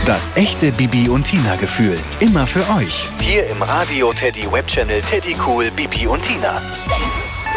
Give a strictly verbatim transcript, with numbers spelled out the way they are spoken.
Das echte Bibi und Tina Gefühl. Immer für euch. Hier im Radio Teddy Webchannel Teddy Cool Bibi und Tina.